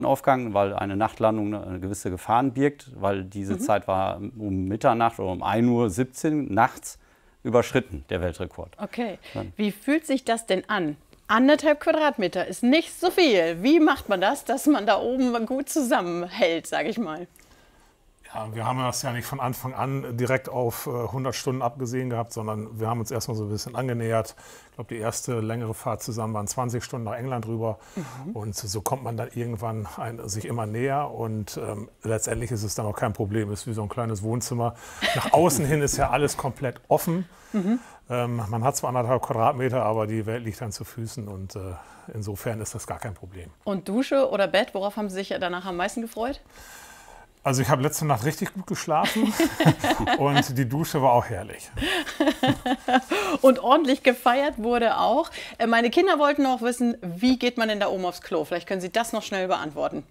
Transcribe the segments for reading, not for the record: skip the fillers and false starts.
Aufgang, weil eine Nachtlandung eine gewisse Gefahren birgt, weil diese Zeit war um Mitternacht oder um 1:17 Uhr nachts überschritten, der Weltrekord. Okay. Wie fühlt sich das denn an? 1,5 Quadratmeter ist nicht so viel. Wie macht man das, dass man da oben gut zusammenhält, sage ich mal? Ja, wir haben das ja nicht von Anfang an direkt auf 100 Stunden abgesehen gehabt, sondern wir haben uns erstmal so ein bisschen angenähert. Ich glaube, die erste längere Fahrt zusammen waren 20 Stunden nach England rüber. Und so kommt man dann irgendwann sich immer näher. Und letztendlich ist es dann auch kein Problem. Es ist wie so ein kleines Wohnzimmer. Nach außen hin ist ja alles komplett offen. Man hat zwar 1,5 Quadratmeter, aber die Welt liegt dann zu Füßen. Und insofern ist das gar kein Problem. Und Dusche oder Bett, worauf haben Sie sich danach am meisten gefreut? Also ich habe letzte Nacht richtig gut geschlafen und die Dusche war auch herrlich. Und ordentlich gefeiert wurde auch. Meine Kinder wollten noch wissen, wie geht man denn da oben aufs Klo? Vielleicht können Sie das noch schnell beantworten.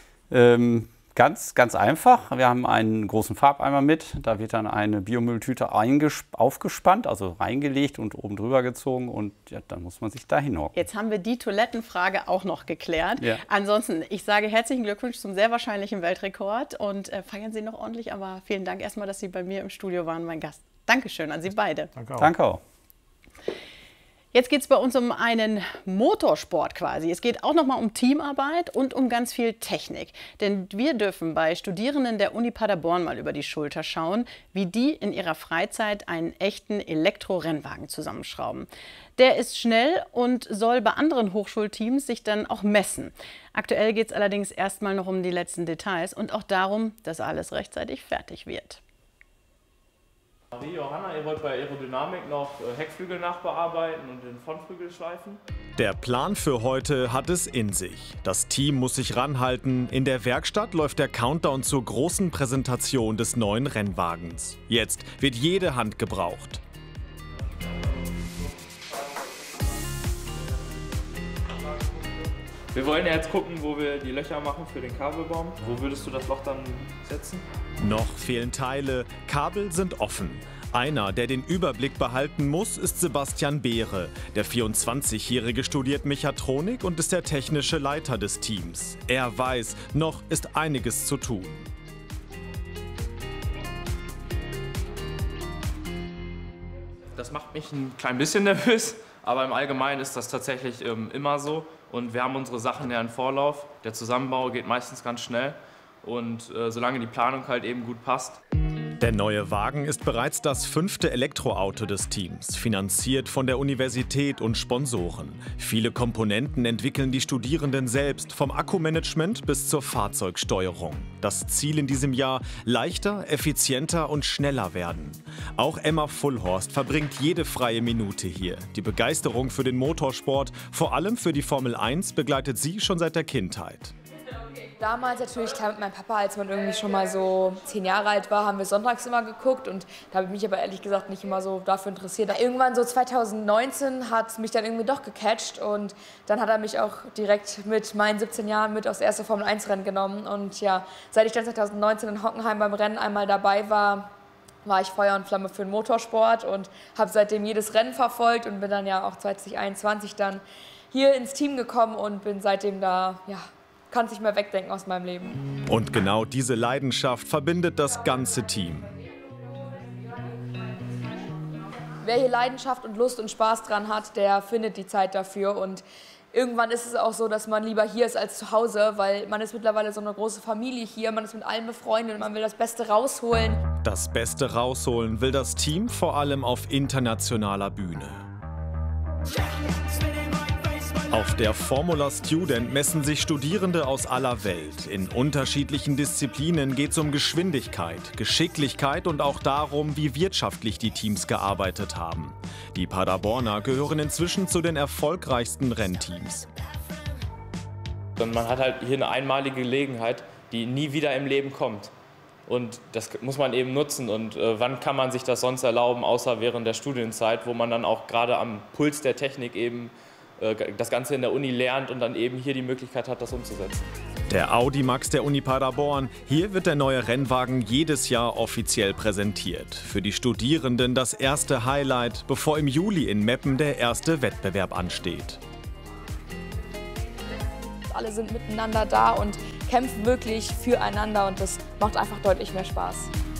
Ganz einfach. Wir haben einen großen Farbeimer mit. Da wird dann eine Biomülltüte aufgespannt, also reingelegt und oben drüber gezogen. Und ja, dann muss man sich da hinhocken. Jetzt haben wir die Toilettenfrage auch noch geklärt. Ja. Ansonsten, ich sage herzlichen Glückwunsch zum sehr wahrscheinlichen Weltrekord. Und feiern Sie noch ordentlich. Aber vielen Dank erstmal, dass Sie bei mir im Studio waren, mein Gast. Dankeschön an Sie beide. Danke auch. Danke auch. Jetzt geht es bei uns um einen Motorsport quasi. Es geht auch noch mal um Teamarbeit und um ganz viel Technik. Denn wir dürfen bei Studierenden der Uni Paderborn mal über die Schulter schauen, wie die in ihrer Freizeit einen echten Elektrorennwagen zusammenschrauben. Der ist schnell und soll bei anderen Hochschulteams sich dann auch messen. Aktuell geht es allerdings erstmal noch um die letzten Details und auch darum, dass alles rechtzeitig fertig wird. Marie, Johanna, ihr wollt bei Aerodynamik noch Heckflügel nachbearbeiten und den Frontflügel schleifen? Der Plan für heute hat es in sich. Das Team muss sich ranhalten. In der Werkstatt läuft der Countdown zur großen Präsentation des neuen Rennwagens. Jetzt wird jede Hand gebraucht. Wir wollen ja jetzt gucken, wo wir die Löcher machen für den Kabelbaum. Wo würdest du das Loch dann setzen? Noch fehlen Teile, Kabel sind offen. Einer, der den Überblick behalten muss, ist Sebastian Beere. Der 24-Jährige studiert Mechatronik und ist der technische Leiter des Teams. Er weiß, noch ist einiges zu tun. Das macht mich ein klein bisschen nervös, aber im Allgemeinen ist das tatsächlich immer so. Und wir haben unsere Sachen ja im Vorlauf. Der Zusammenbau geht meistens ganz schnell. Und solange die Planung halt eben gut passt. Der neue Wagen ist bereits das 5. Elektroauto des Teams, finanziert von der Universität und Sponsoren. Viele Komponenten entwickeln die Studierenden selbst, vom Akkumanagement bis zur Fahrzeugsteuerung. Das Ziel in diesem Jahr: leichter, effizienter und schneller werden. Auch Emma Fullhorst verbringt jede freie Minute hier. Die Begeisterung für den Motorsport, vor allem für die Formel 1, begleitet sie schon seit der Kindheit. Damals natürlich klar mit meinem Papa, als man irgendwie schon mal so 10 Jahre alt war, haben wir sonntags immer geguckt und da habe ich mich aber ehrlich gesagt nicht immer so dafür interessiert. Irgendwann so 2019 hat es mich dann irgendwie doch gecatcht und dann hat er mich auch direkt mit meinen 17 Jahren mit aufs erste Formel-1-Rennen genommen und ja, seit ich dann 2019 in Hockenheim beim Rennen einmal dabei war, war ich Feuer und Flamme für den Motorsport und habe seitdem jedes Rennen verfolgt und bin dann ja auch 2021 dann hier ins Team gekommen und bin seitdem da, ja, kann es nicht mehr wegdenken aus meinem Leben. Und genau diese Leidenschaft verbindet das ganze Team. Wer hier Leidenschaft und Lust und Spaß dran hat, der findet die Zeit dafür. Und irgendwann ist es auch so, dass man lieber hier ist als zu Hause, weil man ist mittlerweile so eine große Familie hier, man ist mit allen befreundet und man will das Beste rausholen. Das Beste rausholen will das Team vor allem auf internationaler Bühne. Auf der Formula Student messen sich Studierende aus aller Welt. In unterschiedlichen Disziplinen geht es um Geschwindigkeit, Geschicklichkeit und auch darum, wie wirtschaftlich die Teams gearbeitet haben. Die Paderborner gehören inzwischen zu den erfolgreichsten Rennteams. Und man hat halt hier eine einmalige Gelegenheit, die nie wieder im Leben kommt. Und das muss man eben nutzen. Und wann kann man sich das sonst erlauben, außer während der Studienzeit, wo man dann auch gerade am Puls der Technik eben das Ganze in der Uni lernt und dann eben hier die Möglichkeit hat, das umzusetzen. Der Audi Max der Uni Paderborn. Hier wird der neue Rennwagen jedes Jahr offiziell präsentiert. Für die Studierenden das erste Highlight, bevor im Juli in Meppen der erste Wettbewerb ansteht. Mannschaft, alle sind miteinander da und kämpfen wirklich füreinander und das macht einfach deutlich mehr Spaß.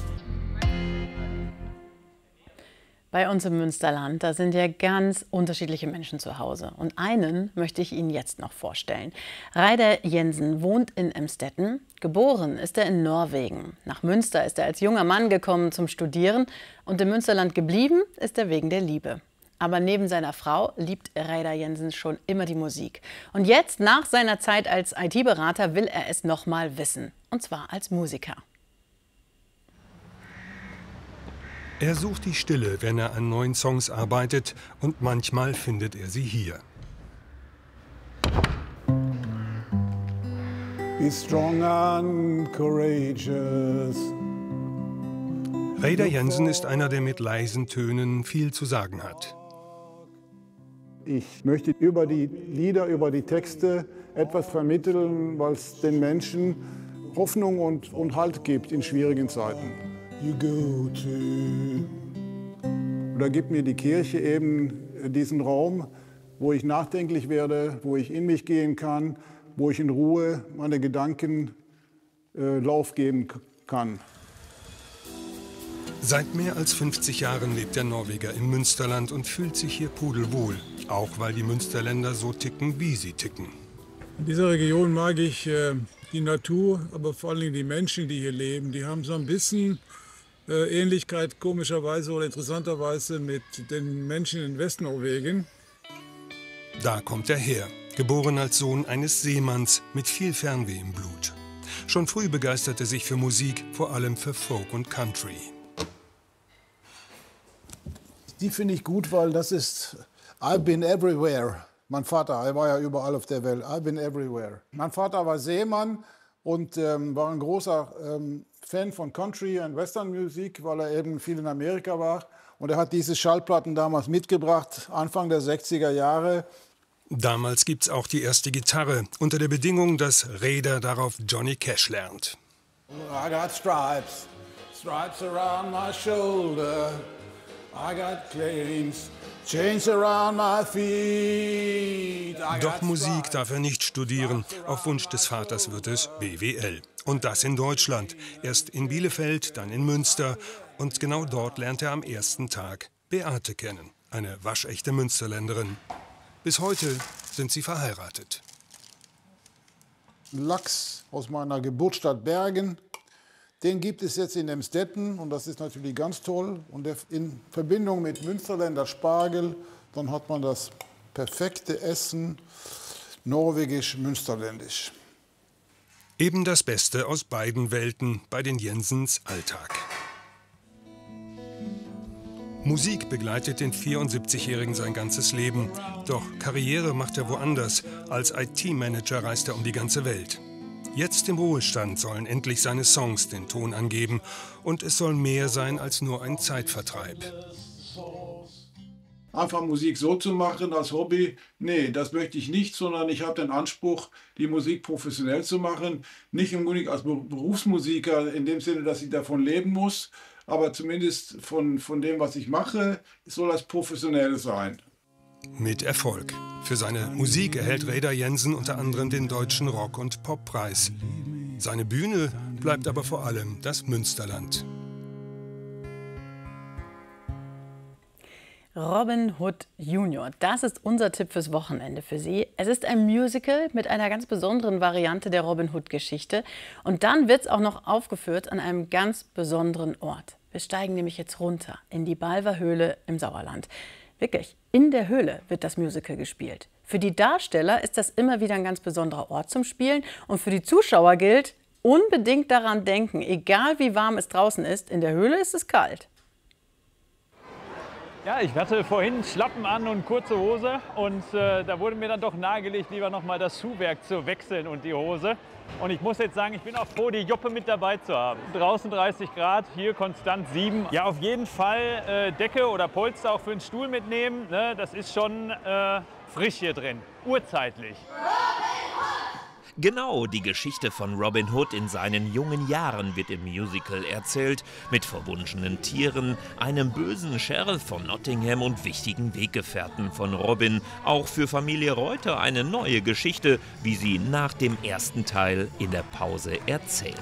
Bei uns im Münsterland, da sind ja ganz unterschiedliche Menschen zu Hause. Und einen möchte ich Ihnen jetzt noch vorstellen. Reidar Jensen wohnt in Emstetten. Geboren ist er in Norwegen. Nach Münster ist er als junger Mann gekommen zum Studieren. Und im Münsterland geblieben ist er wegen der Liebe. Aber neben seiner Frau liebt Reidar Jensen schon immer die Musik. Und jetzt, nach seiner Zeit als IT-Berater, will er es noch mal wissen. Und zwar als Musiker. Er sucht die Stille, wenn er an neuen Songs arbeitet, und manchmal findet er sie hier. Be strong and courageous. Reidar Jensen ist einer, der mit leisen Tönen viel zu sagen hat. Ich möchte über die Lieder, über die Texte etwas vermitteln, was den Menschen Hoffnung und Halt gibt in schwierigen Zeiten. You go to. Oder gibt mir die Kirche eben diesen Raum, wo ich nachdenklich werde, wo ich in mich gehen kann, wo ich in Ruhe meine Gedanken Lauf geben kann. Seit mehr als 50 Jahren lebt der Norweger im Münsterland und fühlt sich hier pudelwohl. Auch weil die Münsterländer so ticken, wie sie ticken. In dieser Region mag ich die Natur, aber vor allem die Menschen, die hier leben. Die haben so ein bisschen Ähnlichkeit, komischerweise oder interessanterweise, mit den Menschen in Westnorwegen. Da kommt er her, geboren als Sohn eines Seemanns mit viel Fernweh im Blut. Schon früh begeisterte er sich für Musik, vor allem für Folk und Country. Die finde ich gut, weil das ist I've been everywhere. Mein Vater, er war ja überall auf der Welt. I've been everywhere. Mein Vater war Seemann und war ein großer Fan von Country und Western-Musik, weil er eben viel in Amerika war. Und er hat diese Schallplatten damals mitgebracht, Anfang der 60er Jahre. Damals gibt's auch die erste Gitarre, unter der Bedingung, dass Reidar darauf Johnny Cash lernt. I got stripes, stripes around my shoulder. I got chains around my feet. Doch Musik darf er nicht studieren. Auf Wunsch des Vaters wird es BWL. Und das in Deutschland. Erst in Bielefeld, dann in Münster. Und genau dort lernt er am ersten Tag Beate kennen. Eine waschechte Münsterländerin. Bis heute sind sie verheiratet. Lachs aus meiner Geburtsstadt Bergen. Den gibt es jetzt in Emstetten und das ist natürlich ganz toll. Und in Verbindung mit Münsterländer Spargel, dann hat man das perfekte Essen, norwegisch-münsterländisch. Eben das Beste aus beiden Welten bei den Jensens Alltag. Musik begleitet den 74-Jährigen sein ganzes Leben. Doch Karriere macht er woanders. Als IT-Manager reist er um die ganze Welt. Jetzt im Ruhestand sollen endlich seine Songs den Ton angeben. Und es soll mehr sein als nur ein Zeitvertreib. Einfach Musik so zu machen als Hobby, nee, das möchte ich nicht, sondern ich habe den Anspruch, die Musik professionell zu machen. Nicht unbedingt als Berufsmusiker in dem Sinne, dass ich davon leben muss, aber zumindest von dem, was ich mache, soll das professionell sein. Mit Erfolg. Für seine Musik erhält Reidar Jensen unter anderem den Deutschen Rock- und Poppreis. Seine Bühne bleibt aber vor allem das Münsterland. Robin Hood Jr., das ist unser Tipp fürs Wochenende für Sie. Es ist ein Musical mit einer ganz besonderen Variante der Robin Hood-Geschichte. Und dann wird es auch noch aufgeführt an einem ganz besonderen Ort. Wir steigen nämlich jetzt runter in die Balver Höhle im Sauerland. Wirklich, in der Höhle wird das Musical gespielt. Für die Darsteller ist das immer wieder ein ganz besonderer Ort zum Spielen. Und für die Zuschauer gilt, unbedingt daran denken, egal wie warm es draußen ist, in der Höhle ist es kalt. Ja, ich hatte vorhin Schlappen an und kurze Hose und da wurde mir dann doch nahegelegt, lieber noch mal das Schuhwerk zu wechseln und die Hose. Und ich muss jetzt sagen, ich bin auch froh, die Joppe mit dabei zu haben. Draußen 30 Grad, hier konstant 7. Ja, auf jeden Fall Decke oder Polster auch für den Stuhl mitnehmen. Ne? Das ist schon frisch hier drin, urzeitlich. Genau, die Geschichte von Robin Hood in seinen jungen Jahren wird im Musical erzählt, mit verwunschenen Tieren, einem bösen Sheriff von Nottingham und wichtigen Weggefährten von Robin. Auch für Familie Reuter eine neue Geschichte, wie sie nach dem ersten Teil in der Pause erzählt.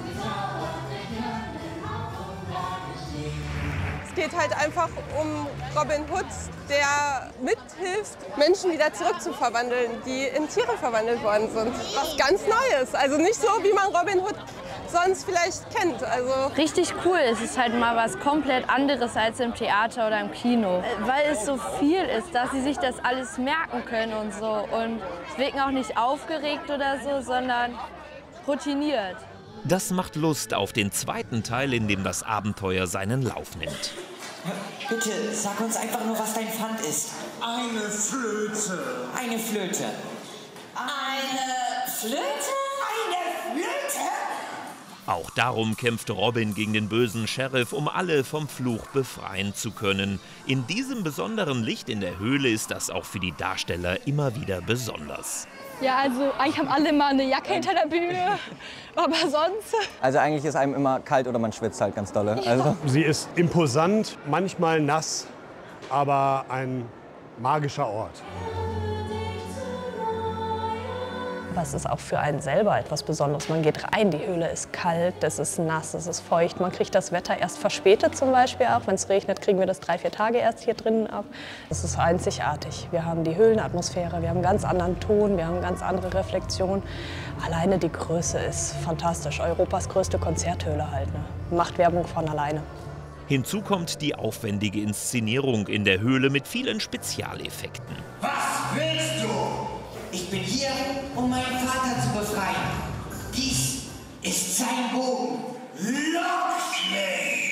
Es geht halt einfach um Robin Hood, der mithilft, Menschen wieder zurückzuverwandeln, die in Tiere verwandelt worden sind. Was ganz Neues, also nicht so, wie man Robin Hood sonst vielleicht kennt. Also richtig cool, es ist halt mal was komplett anderes als im Theater oder im Kino. Weil es so viel ist, dass sie sich das alles merken können und so. Und es wirken auch nicht aufgeregt oder so, sondern routiniert. Das macht Lust auf den zweiten Teil, in dem das Abenteuer seinen Lauf nimmt. Bitte, sag uns einfach nur, was dein Pfand ist. Eine Flöte. Eine Flöte. Eine Flöte? Eine Flöte? Auch darum kämpft Robin gegen den bösen Sheriff, um alle vom Fluch befreien zu können. In diesem besonderen Licht in der Höhle ist das auch für die Darsteller immer wieder besonders. Ja, also eigentlich haben alle mal eine Jacke hinter der Bühne, aber sonst... Also eigentlich ist einem immer kalt oder man schwitzt halt ganz dolle. Also. Sie ist imposant, manchmal nass, aber ein magischer Ort. Aber es ist auch für einen selber etwas Besonderes. Man geht rein, die Höhle ist kalt, es ist nass, es ist feucht. Man kriegt das Wetter erst verspätet zum Beispiel auch. Wenn es regnet, kriegen wir das 3-4 Tage erst hier drinnen ab. Es ist einzigartig. Wir haben die Höhlenatmosphäre, wir haben einen ganz anderen Ton, wir haben eine ganz andere Reflexion. Alleine die Größe ist fantastisch. Europas größte Konzerthöhle halt. Ne? Macht Werbung von alleine. Hinzu kommt die aufwendige Inszenierung in der Höhle mit vielen Spezialeffekten. Was willst du? Ich bin hier, um meinen Vater zu befreien. Dies ist sein Bogen. Lock mich!